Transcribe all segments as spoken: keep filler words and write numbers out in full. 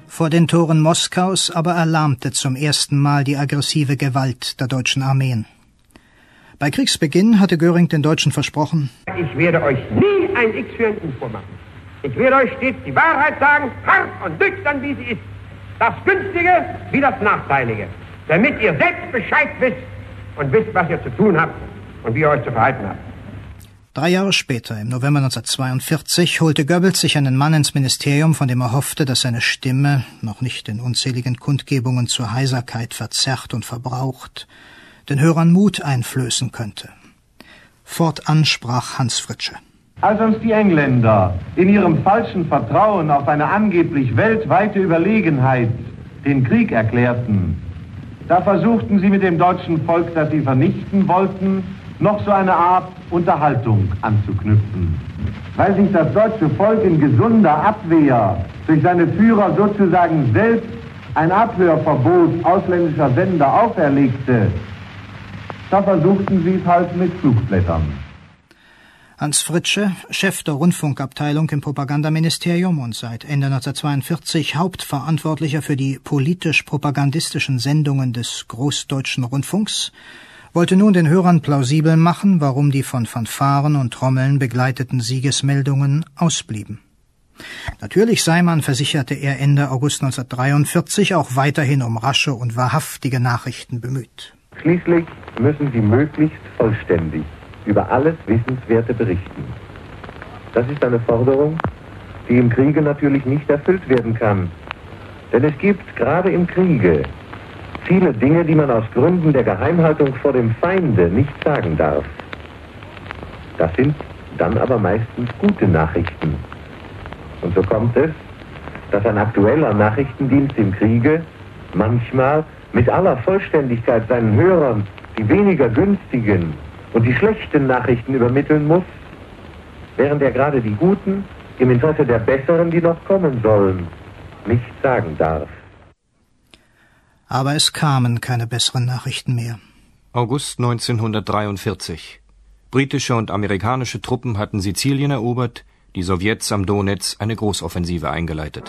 Vor den Toren Moskaus aber erlahmte zum ersten Mal die aggressive Gewalt der deutschen Armeen. Bei Kriegsbeginn hatte Göring den Deutschen versprochen: Ich werde euch nie ein X für ein U vormachen. Ich werde euch stets die Wahrheit sagen, hart und nüchtern, wie sie ist. Das Günstige wie das Nachteilige. Damit ihr selbst Bescheid wisst und wisst, was ihr zu tun habt und wie ihr euch zu verhalten habt. Drei Jahre später, im November neunzehnhundertzweiundvierzig, holte Goebbels sich einen Mann ins Ministerium, von dem er hoffte, dass seine Stimme, noch nicht in unzähligen Kundgebungen zur Heiserkeit verzerrt und verbraucht, den Hörern Mut einflößen könnte. Fortan sprach Hans Fritzsche: Als uns die Engländer in ihrem falschen Vertrauen auf eine angeblich weltweite Überlegenheit den Krieg erklärten, da versuchten sie mit dem deutschen Volk, das sie vernichten wollten, noch so eine Art Unterhaltung anzuknüpfen. Weil sich das deutsche Volk in gesunder Abwehr durch seine Führer sozusagen selbst ein Abhörverbot ausländischer Sender auferlegte, da versuchten sie es halt mit Flugblättern. Hans Fritzsche, Chef der Rundfunkabteilung im Propagandaministerium und seit Ende neunzehnhundertzweiundvierzig Hauptverantwortlicher für die politisch-propagandistischen Sendungen des Großdeutschen Rundfunks, wollte nun den Hörern plausibel machen, warum die von Fanfaren und Trommeln begleiteten Siegesmeldungen ausblieben. Natürlich sei man, versicherte er Ende August neunzehnhundertdreiundvierzig, auch weiterhin um rasche und wahrhaftige Nachrichten bemüht. Schließlich müssen sie möglichst vollständig über alles Wissenswerte berichten. Das ist eine Forderung, die im Kriege natürlich nicht erfüllt werden kann. Denn es gibt gerade im Kriege viele Dinge, die man aus Gründen der Geheimhaltung vor dem Feinde nicht sagen darf. Das sind dann aber meistens gute Nachrichten. Und so kommt es, dass ein aktueller Nachrichtendienst im Kriege manchmal mit aller Vollständigkeit seinen Hörern die weniger günstigen und die schlechten Nachrichten übermitteln muss, während er gerade die guten, im Interesse der besseren, die noch kommen sollen, nicht sagen darf. Aber es kamen keine besseren Nachrichten mehr. August neunzehnhundertdreiundvierzig. Britische und amerikanische Truppen hatten Sizilien erobert, die Sowjets am Donez eine Großoffensive eingeleitet.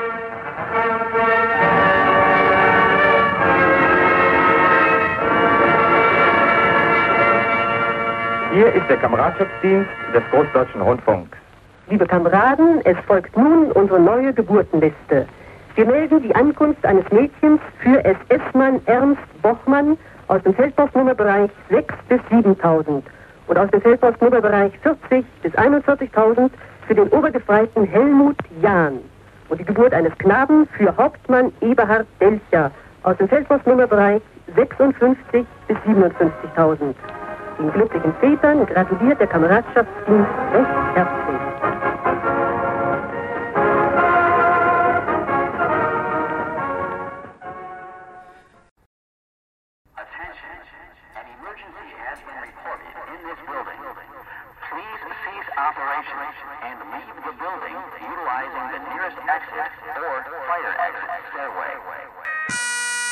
Hier ist der Kameradschaftsdienst des Großdeutschen Rundfunks. Liebe Kameraden, es folgt nun unsere neue Geburtenliste. Wir melden die Ankunft eines Mädchens für S S-Mann Ernst Bochmann aus dem Feldpostnummerbereich sechs bis siebentausend und aus dem Feldpostnummerbereich vierzig bis einundvierzigtausend für den Obergefreiten Helmut Jahn und die Geburt eines Knaben für Hauptmann Eberhard Delcher aus dem Feldpostnummerbereich sechsundfünfzig bis siebenundfünfzigtausend. Den glücklichen Vätern gratuliert der Kameradschaftsdienst recht herzlich. Operations and leave the building utilizing the nearest exit or fire exit stairway.